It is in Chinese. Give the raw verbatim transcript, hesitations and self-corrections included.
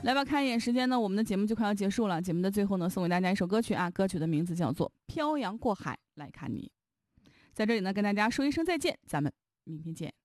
来吧，看一眼时间呢，我们的节目就快要结束了。节目的最后呢，送给大家一首歌曲啊，歌曲的名字叫做《漂洋过海来看你》。在这里呢，跟大家说一声再见，咱们明天见。